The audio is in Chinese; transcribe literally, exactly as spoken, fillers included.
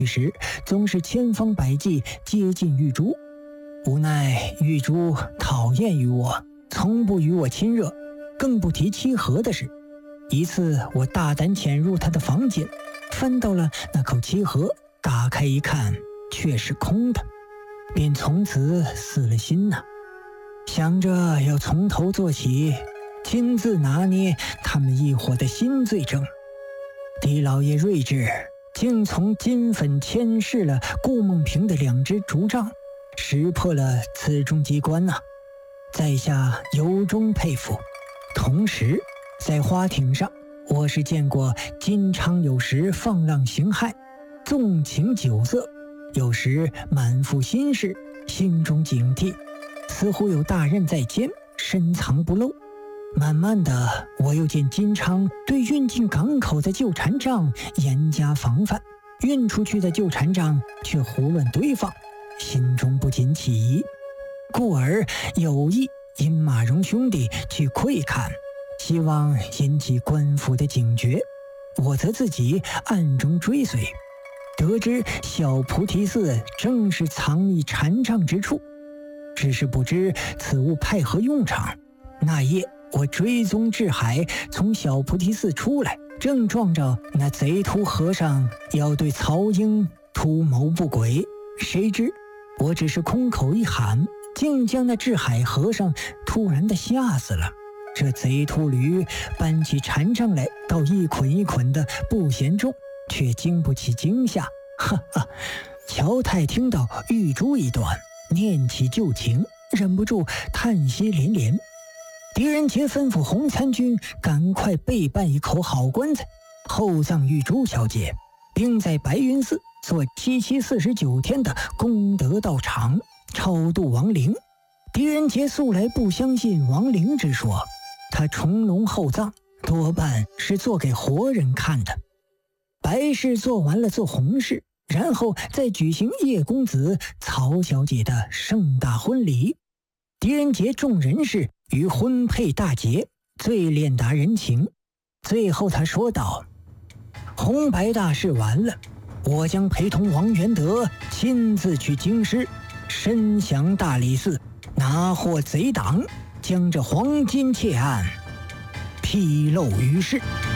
时总是千方百计接近玉珠，无奈玉珠讨厌于我，从不与我亲热，更不提契合的事。一次我大胆潜入她的房间，翻到了那口契合，打开一看却是空的，便从此死了心呐、啊。想着要从头做起，亲自拿捏他们一伙的新罪证。狄老爷睿智，竟从金粉牵制了顾梦平的两只竹杖，识破了此中机关呐、啊，在下由衷佩服。同时在花艇上，我是见过金昌有时放浪形骸，纵情酒色，有时满腹心事，心中警惕，似乎有大任在肩，深藏不露。慢慢的，我又见金昌对运进港口的旧禅杖严加防范，运出去的旧禅杖却胡乱堆放，心中不禁起疑，故而有意引马荣兄弟去窥看，希望引起官府的警觉。我则自己暗中追随，得知小菩提寺正是藏匿禅杖之处，只是不知此物派何用场。那夜我追踪至海，从小菩提寺出来，正撞着那贼秃和尚要对曹英图谋不轨，谁知我只是空口一喊，竟将那智海和尚突然的吓死了。这贼秃驴搬起禅杖来，倒一捆一捆的不嫌重，却经不起惊吓。哈哈！乔太听到玉珠一段，念起旧情，忍不住叹息连连。狄仁杰吩咐洪参军赶快备办一口好棺材，厚葬玉珠小姐，并在白云寺做七七四十九天的功德道场，超度亡灵。狄仁杰素来不相信亡灵之说，他重龙厚葬多半是做给活人看的。白事做完了做红事，然后再举行叶公子曹小姐的盛大婚礼。狄仁杰众人士于婚配大捷，最练达人情。最后他说道：红白大事完了，我将陪同王元德亲自去京师，深降大理寺，拿获贼党，将这黄金窃案披露于世。